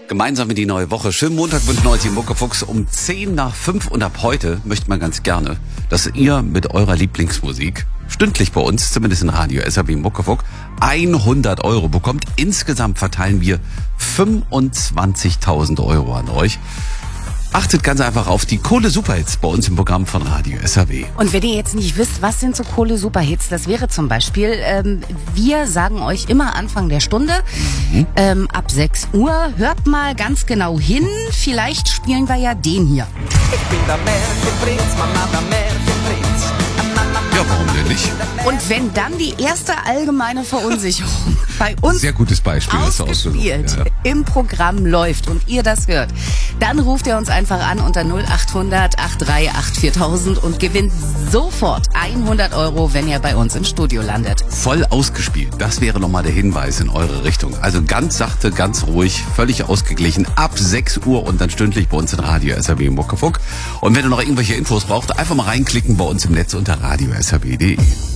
Gemeinsam in die neue Woche. Schönen Montag wünschen euch die Muckefuchs um 10:05 und ab heute möchte man ganz gerne, dass ihr mit eurer Lieblingsmusik stündlich bei uns, zumindest in Radio SRW Muckefuck, 100 Euro bekommt. Insgesamt verteilen wir 25.000 Euro an euch. Achtet ganz einfach auf die Kohle-Superhits bei uns im Programm von Radio SRW. Und wenn ihr jetzt nicht wisst, was sind so Kohle-Superhits, das wäre zum Beispiel, wir sagen euch immer Anfang der Stunde, ab 6 Uhr, hört mal ganz genau hin, vielleicht spielen wir ja den hier. Ich bin der Märchenprinz, Mama, der Märchenprinz. Ja, warum denn nicht? Und wenn dann die erste allgemeine Verunsicherung bei uns Sehr gutes Beispiel. Ist ausgespielt im Programm läuft und ihr das hört, dann ruft ihr uns einfach an unter 0800 838 4000 und gewinnt sofort 100 Euro, wenn ihr bei uns im Studio landet. Voll ausgespielt. Das wäre nochmal der Hinweis in eure Richtung. Also ganz sachte, ganz ruhig, völlig ausgeglichen. Ab 6 Uhr und dann stündlich bei uns in Radio SRW Muckefuck. Und wenn ihr noch irgendwelche Infos braucht, einfach mal reinklicken bei uns im Netz unter radio.swr.de.